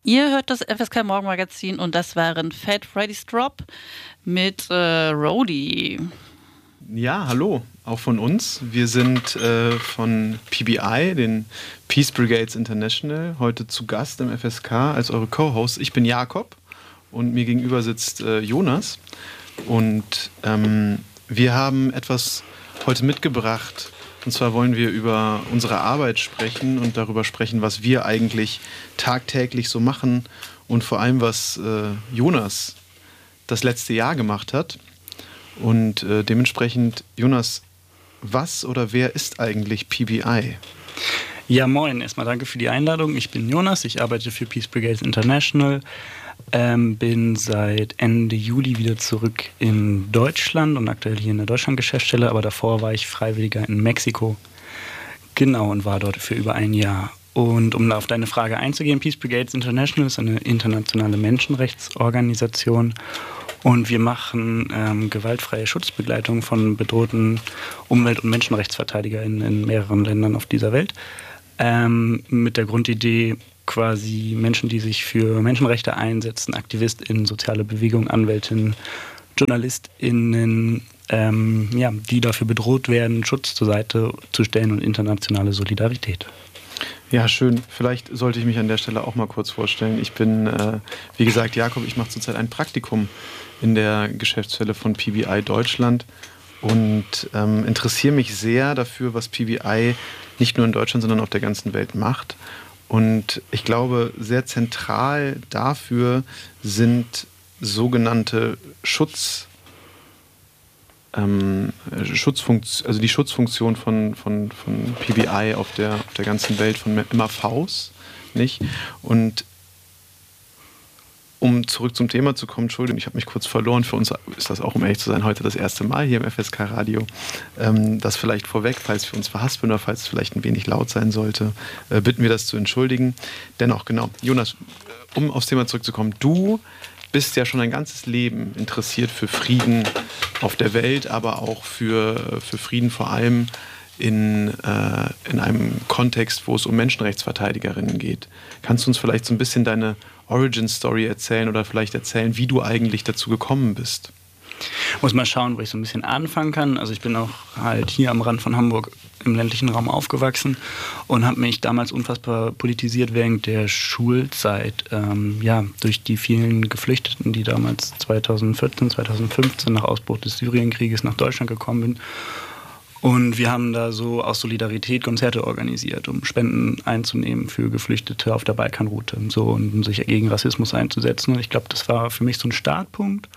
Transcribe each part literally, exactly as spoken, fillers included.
Ihr hört das F S K Morgenmagazin und das waren Fat Freddy's Drop mit äh, Roadie. Ja, hallo, auch von uns. Wir sind äh, von P B I, den Peace Brigades International, heute zu Gast im F S K als eure Co-Hosts. Ich bin Jakob und mir gegenüber sitzt äh, Jonas. Und ähm, wir haben etwas heute mitgebracht. Und zwar wollen wir über unsere Arbeit sprechen und darüber sprechen, was wir eigentlich tagtäglich so machen und vor allem, was äh, Jonas das letzte Jahr gemacht hat. Und äh, dementsprechend, Jonas, was oder wer ist eigentlich P B I? Ja, moin. Erstmal danke für die Einladung. Ich bin Jonas, ich arbeite für Peace Brigades International, ähm, bin seit Ende Juli wieder zurück in Deutschland und aktuell hier in der Deutschland-Geschäftsstelle, aber davor war ich Freiwilliger in Mexiko. Genau, und war dort für über ein Jahr. Und um auf deine Frage einzugehen, Peace Brigades International ist eine internationale Menschenrechtsorganisation. Und wir machen ähm, gewaltfreie Schutzbegleitung von bedrohten Umwelt- und Menschenrechtsverteidigern in mehreren Ländern auf dieser Welt. Ähm, mit der Grundidee, quasi Menschen, die sich für Menschenrechte einsetzen, AktivistInnen, soziale Bewegungen, AnwältInnen, JournalistInnen, ähm, ja, die dafür bedroht werden, Schutz zur Seite zu stellen und internationale Solidarität. Ja, schön. Vielleicht sollte ich mich an der Stelle auch mal kurz vorstellen. Ich bin, äh, wie gesagt, Jakob, ich mache zurzeit ein Praktikum in der Geschäftsstelle von P B I Deutschland und ähm, interessiere mich sehr dafür, was P B I nicht nur in Deutschland, sondern auf der ganzen Welt macht. Und ich glaube, sehr zentral dafür sind sogenannte Schutz, ähm, Schutzfunktion, also die Schutzfunktion von, von, von P B I auf der, auf der ganzen Welt, von M A Vs, nicht? Und um zurück zum Thema zu kommen, Entschuldigung, ich habe mich kurz verloren. Für uns ist das auch, um ehrlich zu sein, heute das erste Mal hier im F S K-Radio. Ähm, das vielleicht vorweg, falls wir uns verhaspeln oder falls es vielleicht ein wenig laut sein sollte, äh, bitten wir das zu entschuldigen. Dennoch, genau. Jonas, um aufs Thema zurückzukommen, du bist ja schon ein ganzes Leben interessiert für Frieden auf der Welt, aber auch für, für Frieden vor allem in, äh, in einem Kontext, wo es um Menschenrechtsverteidigerinnen geht. Kannst du uns vielleicht so ein bisschen deine Origin-Story erzählen oder vielleicht erzählen, wie du eigentlich dazu gekommen bist? Muss mal schauen, wo ich so ein bisschen anfangen kann. Also ich bin auch halt hier am Rand von Hamburg im ländlichen Raum aufgewachsen und habe mich damals unfassbar politisiert während der Schulzeit. Ähm, ja, durch die vielen Geflüchteten, die damals zweitausendvierzehn, zweitausendfünfzehn nach Ausbruch des Syrienkrieges nach Deutschland gekommen sind. Und wir haben da so aus Solidarität Konzerte organisiert, um Spenden einzunehmen für Geflüchtete auf der Balkanroute und so und sich gegen Rassismus einzusetzen. Und ich glaube, das war für mich so ein Startpunkt.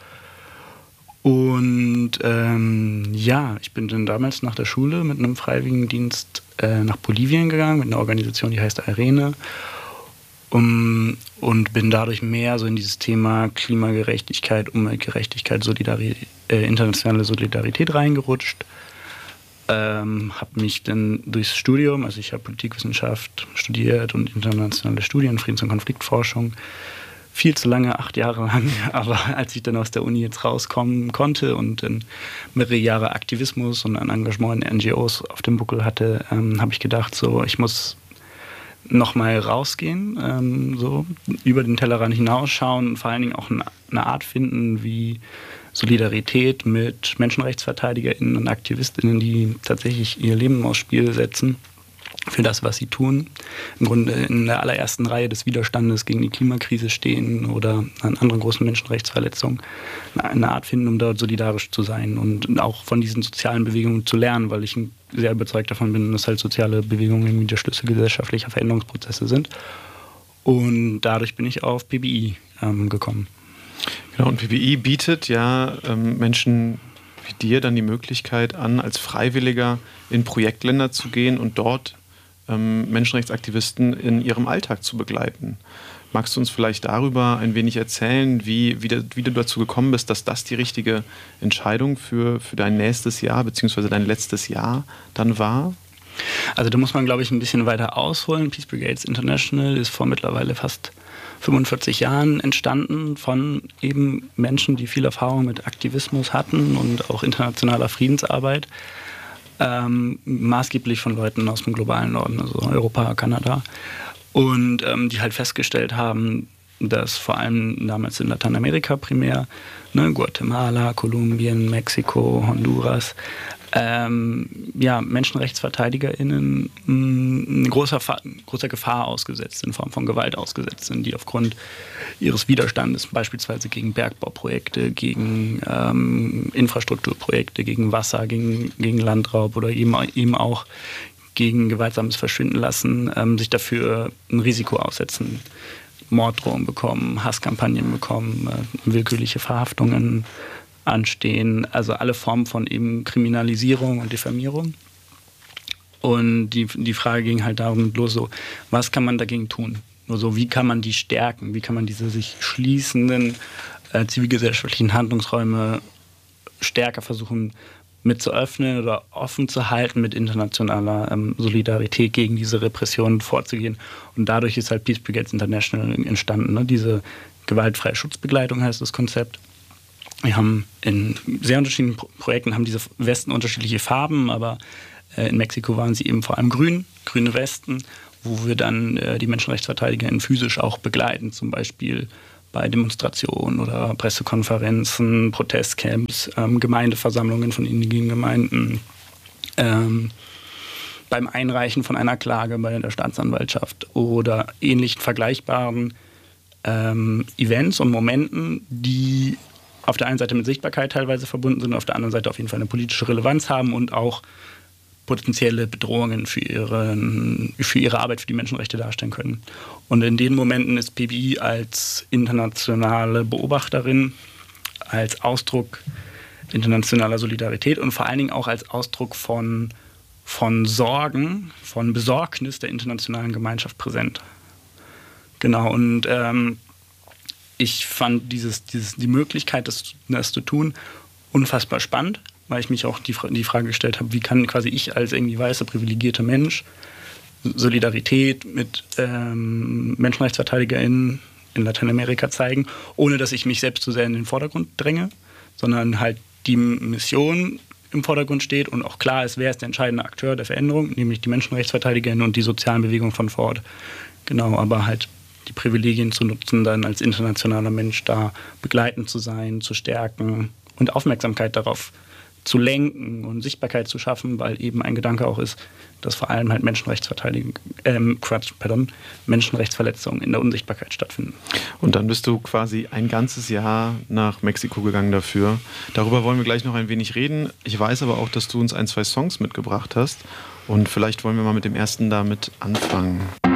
Und ähm, ja, ich bin dann damals nach der Schule mit einem Freiwilligendienst äh, nach Bolivien gegangen, mit einer Organisation, die heißt Arene. Um, und bin dadurch mehr so in dieses Thema Klimagerechtigkeit, Umweltgerechtigkeit, Solidari- äh, internationale Solidarität reingerutscht. Ähm, habe mich dann durchs Studium, also ich habe Politikwissenschaft studiert und internationale Studien, Friedens- und Konfliktforschung, viel zu lange, acht Jahre lang, aber als ich dann aus der Uni jetzt rauskommen konnte und dann mehrere Jahre Aktivismus und ein Engagement in N G Os auf dem Buckel hatte, ähm, habe ich gedacht, so ich muss nochmal rausgehen, ähm, so über den Tellerrand hinausschauen und vor allen Dingen auch eine, eine Art finden, wie Solidarität mit MenschenrechtsverteidigerInnen und AktivistInnen, die tatsächlich ihr Leben aufs Spiel setzen für das, was sie tun. Im Grunde in der allerersten Reihe des Widerstandes gegen die Klimakrise stehen oder an anderen großen Menschenrechtsverletzungen. Eine Art finden, um dort solidarisch zu sein und auch von diesen sozialen Bewegungen zu lernen, weil ich sehr überzeugt davon bin, dass halt soziale Bewegungen irgendwie der Schlüssel gesellschaftlicher Veränderungsprozesse sind. Und dadurch bin ich auf P B I ähm, gekommen. Genau, und P B I bietet ja ähm, Menschen wie dir dann die Möglichkeit an, als Freiwilliger in Projektländer zu gehen und dort ähm, Menschenrechtsaktivisten in ihrem Alltag zu begleiten. Magst du uns vielleicht darüber ein wenig erzählen, wie, wie, de, wie du dazu gekommen bist, dass das die richtige Entscheidung für, für dein nächstes Jahr bzw. dein letztes Jahr dann war? Also da muss man, glaube ich, ein bisschen weiter ausholen. Peace Brigades International ist vor mittlerweile fast fünfundvierzig Jahren entstanden von eben Menschen, die viel Erfahrung mit Aktivismus hatten und auch internationaler Friedensarbeit. Ähm, maßgeblich von Leuten aus dem globalen Norden, also Europa, Kanada. Und ähm, die halt festgestellt haben, dass vor allem damals in Lateinamerika primär, ne, Guatemala, Kolumbien, Mexiko, Honduras, ähm, ja, MenschenrechtsverteidigerInnen mh, großer, großer Gefahr ausgesetzt, in Form von Gewalt ausgesetzt sind, die aufgrund ihres Widerstandes, beispielsweise gegen Bergbauprojekte, gegen ähm, Infrastrukturprojekte, gegen Wasser, gegen, gegen Landraub oder eben, eben auch gegen gewaltsames Verschwinden lassen, ähm, sich dafür ein Risiko aussetzen. Morddrohungen bekommen, Hasskampagnen bekommen, äh, willkürliche Verhaftungen anstehen, also alle Formen von eben Kriminalisierung und Diffamierung. Und die, die Frage ging halt darum los, so, was kann man dagegen tun? Nur so, wie kann man die stärken? Wie kann man diese sich schließenden äh, zivilgesellschaftlichen Handlungsräume stärker versuchen mit zu öffnen oder offen zu halten, mit internationaler ähm, Solidarität gegen diese Repressionen vorzugehen. Und dadurch ist halt Peace Brigades International entstanden. Ne? Diese gewaltfreie Schutzbegleitung heißt das Konzept. Wir haben in sehr unterschiedlichen Pro- Projekten haben diese Westen unterschiedliche Farben, aber äh, in Mexiko waren sie eben vor allem grün, grüne Westen, wo wir dann äh, die MenschenrechtsverteidigerInnen physisch auch begleiten, zum Beispiel bei Demonstrationen oder Pressekonferenzen, Protestcamps, ähm, Gemeindeversammlungen von indigenen Gemeinden, ähm, beim Einreichen von einer Klage bei der Staatsanwaltschaft oder ähnlichen vergleichbaren ähm, Events und Momenten, die auf der einen Seite mit Sichtbarkeit teilweise verbunden sind, auf der anderen Seite auf jeden Fall eine politische Relevanz haben und auch potenzielle Bedrohungen für, ihren, für ihre Arbeit für die Menschenrechte darstellen können. Und in den Momenten ist P B I als internationale Beobachterin, als Ausdruck internationaler Solidarität und vor allen Dingen auch als Ausdruck von, von Sorgen, von Besorgnis der internationalen Gemeinschaft präsent. Genau, und ähm, ich fand dieses, dieses, die Möglichkeit, das, das zu tun, unfassbar spannend, weil ich mich auch die, die Frage gestellt habe, wie kann quasi ich als irgendwie weißer, privilegierter Mensch Solidarität mit ähm, MenschenrechtsverteidigerInnen in Lateinamerika zeigen, ohne dass ich mich selbst zu sehr in den Vordergrund dränge, sondern halt die Mission im Vordergrund steht und auch klar ist, wer ist der entscheidende Akteur der Veränderung, nämlich die MenschenrechtsverteidigerInnen und die sozialen Bewegungen von vor Ort. Genau, aber halt die Privilegien zu nutzen, dann als internationaler Mensch da begleitend zu sein, zu stärken und Aufmerksamkeit darauf zu lenken und Sichtbarkeit zu schaffen, weil eben ein Gedanke auch ist, dass vor allem halt Menschenrechtsverteidigung, ähm, Quatsch, pardon, Menschenrechtsverletzungen in der Unsichtbarkeit stattfinden. Und dann bist du quasi ein ganzes Jahr nach Mexiko gegangen dafür. Darüber wollen wir gleich noch ein wenig reden. Ich weiß aber auch, dass du uns ein, zwei Songs mitgebracht hast und vielleicht wollen wir mal mit dem ersten damit anfangen.